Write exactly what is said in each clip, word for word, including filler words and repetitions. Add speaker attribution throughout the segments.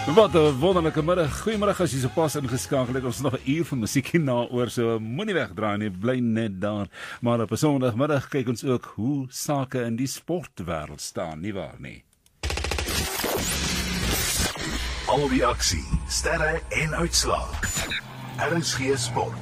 Speaker 1: Wat 'n wonderlike middag. Goeiemiddag as jy so pas ingeskakel het. Ons is nog 'n uur van musiek hier na oor, so moenie wegdraai nie, bly net daar. Maar op 'n Sondagmiddag kyk ons ook hoe sake in die sportwêreld staan, nie waar nie?
Speaker 2: Al die aksie, sterre en uitslae. R S G Sport.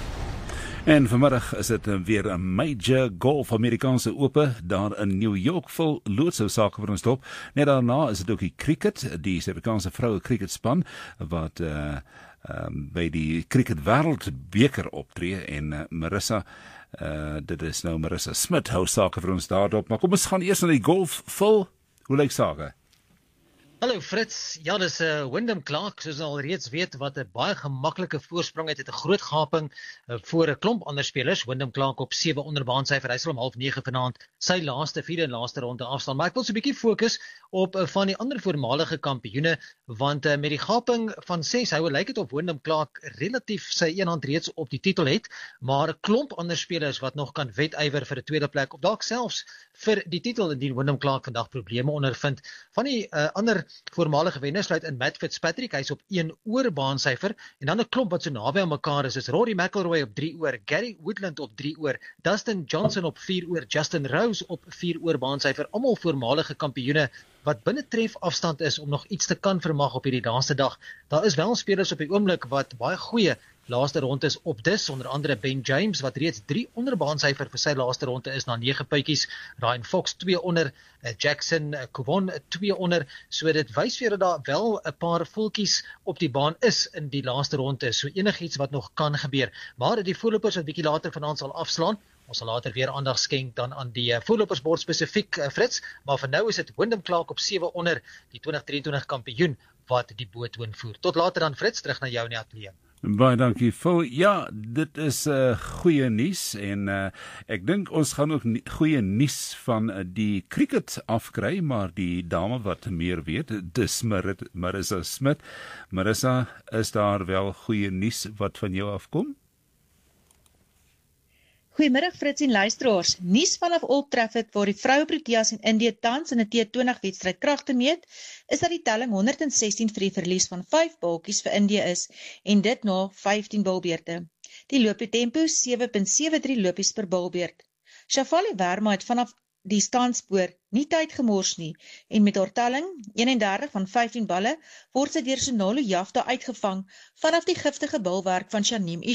Speaker 1: En vanmiddag is dit weer 'n major golf Amerikaanse ope daar in New York, vol loodse sake vir ons dop. Net daarna is dit ook die cricket, die Suid-Afrikaanse vroue cricketspan wat uh, um, by die cricket wêreldbeker optree en uh, Marissa uh, dit is nou Marissa Smit hou sake vir ons daarop. Maar kom ons gaan eers na die golf. Vol, hoe lyk sake?
Speaker 3: Hallo Frits, ja dis 'n uh, Wyndham Clark, soos al reeds weet, wat 'n baie gemaklike voorsprong het, het 'n groot gaping uh, voor 'n klomp ander spelers. Wyndham Clark op sewe onder baansyfer, hy sal om half nege vanaand sy laaste vierde en laaste ronde afstaan. Maar ek wil so 'n bietjie fokus op uh, van die ander voormalige kampioene, want uh, met die gaping van ses houe lyk dit of Wyndham Clark relatief sy een hand reeds op die titel het, maar 'n klomp ander spelers wat nog kan wedywer vir 'n tweede plek, of dalk selfs vir die titel indien Wyndham Clark vandag probleme ondervind. Van die uh, ander voormalige wenners sluit in Matt Fitzpatrick, hy's op een oor baansyfer, en dan 'n klomp wat so naby aan mekaar is, is Rory McIlroy op drie oor, Gary Woodland op drie oor, Dustin Johnson op vier oor, Justin Rose op vier oor baansyfer, almal voormalige kampioene wat binne tref afstand is om nog iets te kan vermag op hierdie laaste dag. Daar is wel spelers op die oomblik wat baie goeie laaste ronde is op dis, onder andere Ben James wat reeds drie onder baansyfer vir sy laaste ronde is na nege puitjies, Ryan Fox twee onder, Jackson Kovon twee onder, so dit wys vir dat daar wel 'n paar voeltjies op die baan is in die laaste ronde, so enigiets wat nog kan gebeur. Maar die voorlopers wat bietjie later vanaand sal afslaan, ons sal later weer aandag skenk dan aan die voorlopersbord spesifiek, Frits, maar vir nou is dit Wyndham Clark op sewe onder, die twintig drieëntwintig kampioen wat die boottoon voer. Tot later dan Frits, terug na jou in die ateljee.
Speaker 1: Baie dankie, Phil. Ja, dit is 'n uh, goeie nuus en uh, ek dink ons gaan ook goeie nuus van uh, die cricket afkry, maar die dame wat meer weet, dis Mar Marissa Smit. Marissa, is daar wel goeie nuus wat van jou afkom?
Speaker 4: Goeiemiddag Frits en luisteraars. Nuus vanaf Old Trafford waar die vroue Proteas in Indië tans in 'n T twintig wedstryd kragte meet, is dat die telling honderd en sestien vir die verlies van vyf balkies vir Indië is en dit na vyftien bilbeurte. Die looptempo sewe komma sewe drie lopies per bilbeurt. Shafali Verma het vanaf die standspoor nie tyd gemors nie en met haar telling eenendertig van vyftien balle word sy deur Sonalo Jafta uitgevang vanaf die giftige bilwerk van Shaneem